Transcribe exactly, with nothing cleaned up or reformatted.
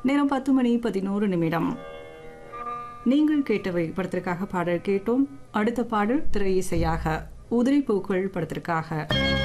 நேரம் பத்து மணி பதினோரு நிமிடம். நீங்கள் கேட்டவை படத்திற்காக பாடல் கேட்டோம். அடுத்த பாடல் திரை இசையாக உதிரி பூக்கள் படத்திற்காக.